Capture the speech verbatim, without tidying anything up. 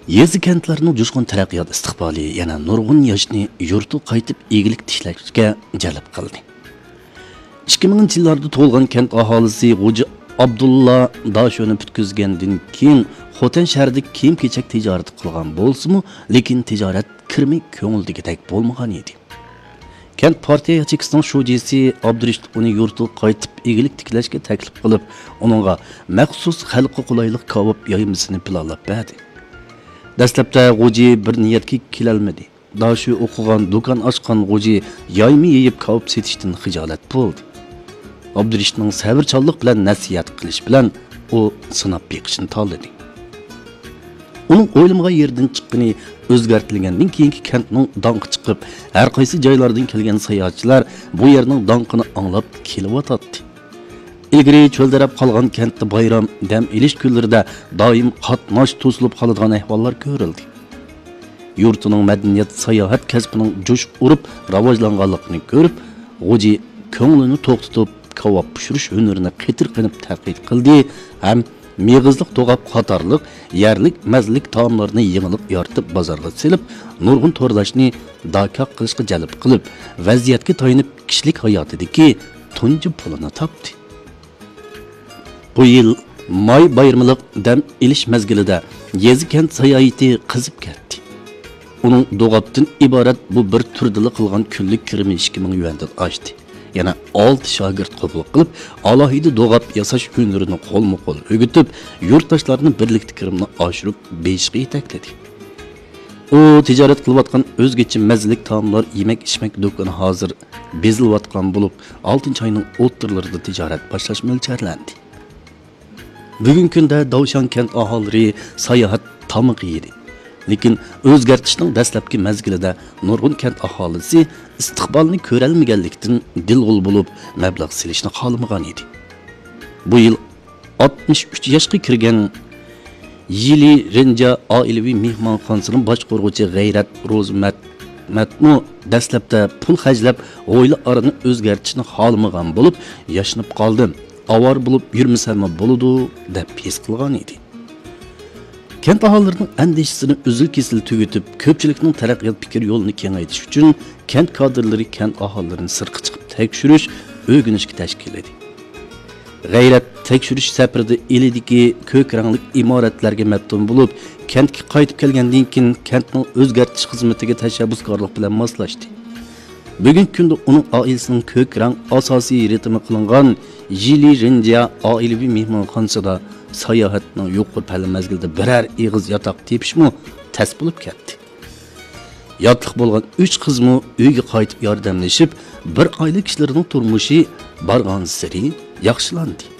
Yezi kentlarning jo'shqin taraqqiyot istiqboli yana nurg'un yoshni yurti qaytib egilik tishlashga jalb qildi. ikki minginchi yillarda tug'ilgan kent aholisi G'o'ji Abdulla Dashoni bitkizgandan keyin Xotan shahrida kiyim-kechak tijorat qilgan bo'lsa-mu, lekin tijorat kirmay ko'ngildagidek bo'lmagan edi. Kent partiya Yachikiston shujisi Abdurishid uni yurti qaytib egilik tiklashga taklif qilib, uningga maxsus xalqqa qulaylik kavop yoymasini planlab berdi. Dastlabda G'o'ji bir niyatga kelolmadi. Dashi o'qigan do'kon ochgan G'o'ji yoymi yeyib kavop setishdan xijolat bo'ldi. Abdurishidning sabrchanlik bilan nasihat qilish bilan u sinab beqishni tanladi. Uning o'ylamagan yerdan chiqqani o'zgartirilgandan keyingi kentning donqi chiqib, har qaysi joylardan kelgan sayohatchilar bu yerning donqini anglab kelyotdi. Ilgari cho'ldarab qolgan kentda bayram, dam ilish kunlarida doim qatnash to'silib qoladigan ahvollar ko'rildi. Yurtining madaniyat sayohat kasbining jo'sh urib rivojlanganligini ko'rib, G'o'ji ko'nglini to'xtatib kavob pishirish hunarini qitir qilib taqid qildi ham meg'izliq to'g'ab qatorliq yerlik mazlik taomlarni yig'ilib yoritib bozorga selib nurg'un to'rdashni dakaq qilishga jalb qilib vaziyatga to'yinib kishilik hayotidagi tunji pulini topdi. Bu yil may bayramliq dam ilish mezgilida yezi kent sayohati qizib ketdi. Uning do'g'abdan iborat bu bir turdili qilgan kunlik kirimi ikki ming yuandan oshdi. Yana olti shogird qabul qilib, alohida do'g'ab yasash hunarini qo'lma-qo'l o'rgatib, yurtdoshlarning birlikda kirimini oshirib beshga yetakladi. U tijorat qilayotgan o'zgacha mazlik taomlar, yemak-ichmak do'koni hozir bezilayotgan bo'lib, oltinchi oyning o'ttirlarida tijorat boshlash mo'ljallanadi. Bugungi kunda Davshan kent aholilari sayohat tamig'i yedi. Lekin o'zgartishning dastlabki mezgilida nurg'un kent aholisi istiqbolni ko'ralmaganlikdan dilg'ul bo'lib, mablag' silishni xohlamagan edi. Bu yil oltmish uch yoshga kirgan Yili Renja oilaviy mehmonxonasining boshqaruvchi G'ayrat Ro'zmat Matmu dastlabda pul xajlab, o'yli arini o'zgartishni xohlamagan bo'lib, yashinib qoldim. Avar bo'lib yurmasam bo'ladi deb his qilgan edi. Kent aholilarining andishisini uzil-kesil tugatib, ko'pchilikning taraqqiyot fikr yo'lini kengaytirish uchun kent kadrlari kent aholilarini sirqi chiqib tekshirish, o'rganishga tashkil etdi. G'ayrat tekshirish safarida elidagi ko'k rangli imoratlarga maftun bo'lib, kentga qaytib kelgandan keyin kentning o'zgartish xizmatiga tashabbuskorlik bilan moslashdi. Bugungi kunda uning oilasining ko'k rang asosiy ritmi qilingan Yili Renja oilaviy mehmonxonasida sayohatning yuqori palla mezgilida birer ig'iz yotoq tepishmi tas bo'lib ketdi. Yotliq bo'lgan uch qizmi uyga qaytib yordamlashib, bir oylik kishilarning turmushi bargan sari yaxshilandi.